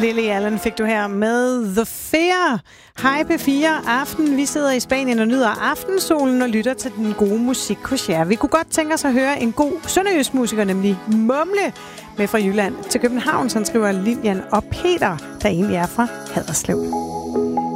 Lily Allen fik du her med The Fear. Hej P4 Aften. Vi sidder i Spanien og nyder aftensolen og lytter til den gode musik hos jer. Vi kunne godt tænke os at høre en god sønderjysk musiker, nemlig Mumle, med fra Jylland til København. Så skriver Lilian og Peter, der egentlig er fra Haderslev.